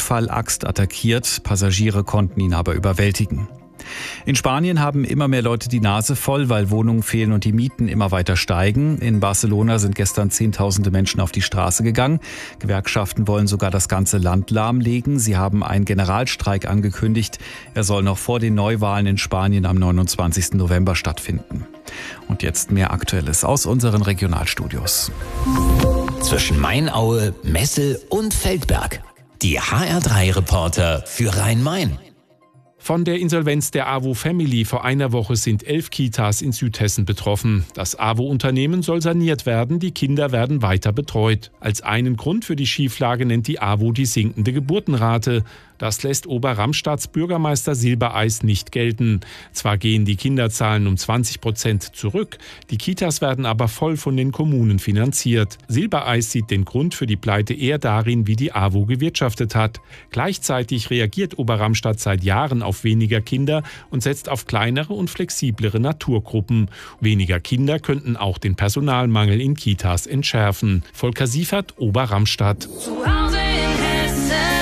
Notfallaxt attackiert. Passagiere konnten ihn aber überwältigen. In Spanien haben immer mehr Leute die Nase voll, weil Wohnungen fehlen und die Mieten immer weiter steigen. In Barcelona sind gestern Zehntausende Menschen auf die Straße gegangen. Gewerkschaften wollen sogar das ganze Land lahmlegen. Sie haben einen Generalstreik angekündigt. Er soll noch vor den Neuwahlen in Spanien am 29. November stattfinden. Und jetzt mehr Aktuelles aus unseren Regionalstudios. Zwischen Mainaue, Messel und Feldberg. Die HR3-Reporter für Rhein-Main. Von der Insolvenz der AWO Family vor einer Woche sind 11 Kitas in Südhessen betroffen. Das AWO-Unternehmen soll saniert werden, die Kinder werden weiter betreut. Als einen Grund für die Schieflage nennt die AWO die sinkende Geburtenrate. Das lässt Oberramstadts Bürgermeister Silbereis nicht gelten. Zwar gehen die Kinderzahlen um 20% zurück, die Kitas werden aber voll von den Kommunen finanziert. Silbereis sieht den Grund für die Pleite eher darin, wie die AWO gewirtschaftet hat. Gleichzeitig reagiert Oberramstadt seit Jahren auf weniger Kinder und setzt auf kleinere und flexiblere Naturgruppen. Weniger Kinder könnten auch den Personalmangel in Kitas entschärfen. Volker Siefert, Oberramstadt. Zuhause in Hessen.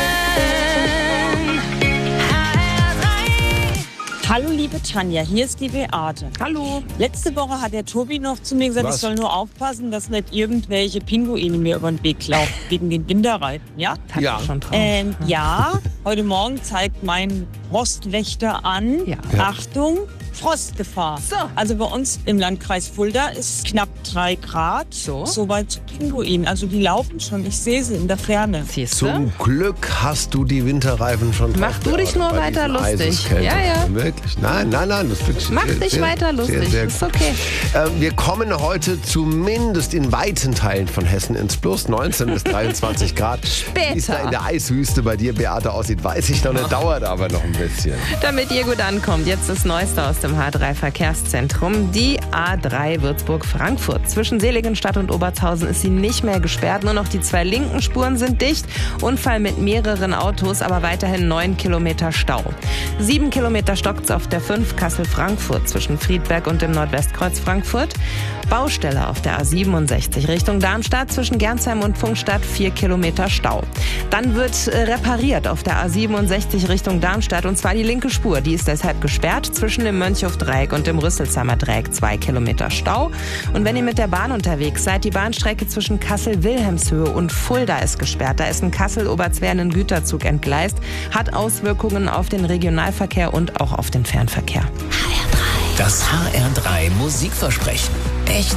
Hallo liebe Tanja, hier ist die Beate. Hallo. Letzte Woche hat der Tobi noch zu mir gesagt, Was? ich soll nur aufpassen, dass nicht irgendwelche Pinguine mir über den Weg laufen, wegen den Winterreiten, ja? Ja. Schon drauf. Ja, heute Morgen zeigt mein Frostwächter an, Ja. Achtung, Frostgefahr. So. Also bei uns im Landkreis Fulda ist knapp 3 Grad, So. soweit zu Pinguinen. Also die laufen schon, ich sehe sie in der Ferne. Siehst du? Zum Glück hast du die Winterreifen schon drauf. Mach du dich nur bei weiter diesen lustig. Eiseskälte. Ja, ja. Wirklich? Nein, das finde ich Mach dich weiter lustig, Sehr ist gut. okay. Wir kommen heute zumindest in weiten Teilen von Hessen ins Plus. 19 bis 23 Grad. Wie es da in der Eiswüste bei dir, Beate, aussieht, weiß ich noch nicht. Dauert aber noch ein bisschen. Damit ihr gut ankommt, jetzt das Neueste aus dem H3-Verkehrszentrum. Die A3 Würzburg-Frankfurt. Zwischen Seligenstadt und Obertshausen ist sie nicht mehr gesperrt. Nur noch die 2 linken Spuren sind dicht. Unfall mit mehreren Autos, aber weiterhin 9 Kilometer Stau. 7 Kilometer stockt's auf der 5 Kassel-Frankfurt zwischen Friedberg und dem Nordwestkreuz Frankfurt. Baustelle auf der A67 Richtung Darmstadt zwischen Gernsheim und Pfungstadt 4 Kilometer Stau. Dann wird repariert auf der A67 Richtung Darmstadt und zwar die linke Spur. Die ist deshalb gesperrt zwischen dem Mönchhof-Dreieck und dem Rüsselsheimer Dreieck 2 Kilometer Stau. Und wenn ihr mit der Bahn unterwegs seid, die Bahnstrecke zwischen Kassel-Wilhelmshöhe und Fulda ist gesperrt. Da ist ein Kassel-Oberzweren ein Güterzug entgleist, hat Auswirkungen auf den Regionalverkehr und auch auf den Fernverkehr. Das HR3 Musikversprechen. Echt